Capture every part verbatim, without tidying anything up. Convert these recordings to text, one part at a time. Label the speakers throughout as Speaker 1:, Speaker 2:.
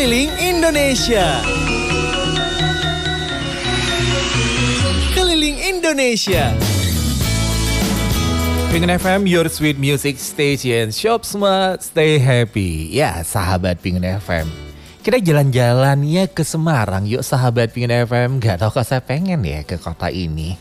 Speaker 1: Keliling Indonesia. Keliling Indonesia. Pengen F M, your sweet music station. Shop smart, stay happy. Ya, sahabat Pengen F M. Kita jalan-jalan ya ke Semarang. Yuk sahabat Pengen F M. Gak tau kok saya pengen ya ke kota ini.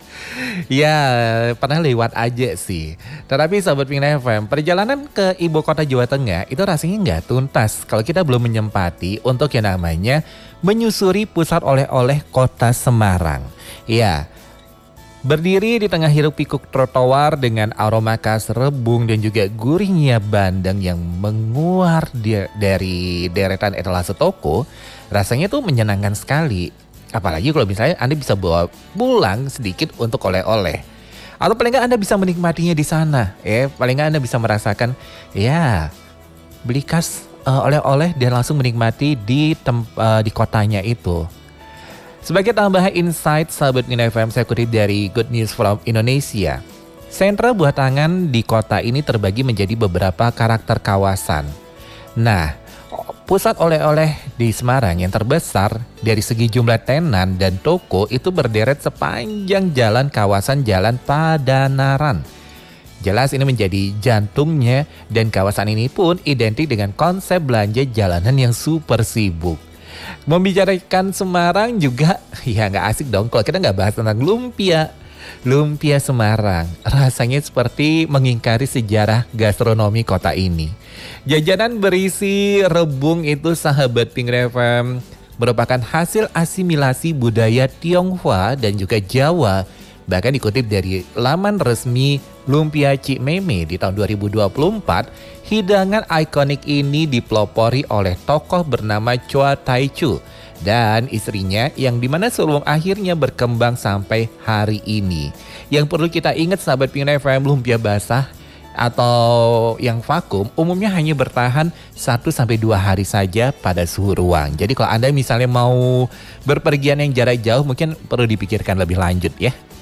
Speaker 1: Ya, pernah lewat aja sih. Tetapi sahabat Pengen F M, perjalanan ke ibu kota Jawa Tengah itu rasanya gak tuntas kalau kita belum menyempati untuk yang namanya menyusuri pusat oleh-oleh kota Semarang. Ya, berdiri di tengah hiruk pikuk trotoar dengan aroma khas rebung dan juga gurihnya bandeng yang menguar di, dari deretan etalase toko, rasanya tuh menyenangkan sekali. Apalagi kalau misalnya Anda bisa bawa pulang sedikit untuk oleh-oleh. Atau paling nggak Anda bisa menikmatinya di sana. Eh, paling nggak Anda bisa merasakan, ya, beli khas uh, oleh-oleh dan langsung menikmati di, tem, uh, di kotanya itu. Sebagai tambahan insight, sahabat Pengen F M, saya kutip dari Good News from Indonesia. Sentra buah tangan di kota ini terbagi menjadi beberapa karakter kawasan. Nah, pusat oleh-oleh di Semarang yang terbesar dari segi jumlah tenan dan toko itu berderet sepanjang jalan kawasan Jalan Padanaran. Jelas ini menjadi jantungnya dan kawasan ini pun identik dengan konsep belanja jalanan yang super sibuk. Membicarakan Semarang juga ya nggak asik dong kalau kita nggak bahas tentang lumpia. Lumpia Semarang rasanya seperti mengingkari sejarah gastronomi kota ini. Jajanan berisi rebung itu sahabat Pengen F M merupakan hasil asimilasi budaya Tionghoa dan juga Jawa. Bahkan dikutip dari laman resmi Lumpia Cik Meme di tahun dua ribu dua puluh empat, hidangan ikonik ini dipelopori oleh tokoh bernama Chua Tai-chu dan istrinya yang dimana sebelum akhirnya berkembang sampai hari ini. Yang perlu kita ingat sahabat Pengen F M, lumpia basah atau yang vakum umumnya hanya bertahan satu sampai dua hari saja pada suhu ruang. Jadi kalau Anda misalnya mau berpergian yang jarak jauh mungkin perlu dipikirkan lebih lanjut ya.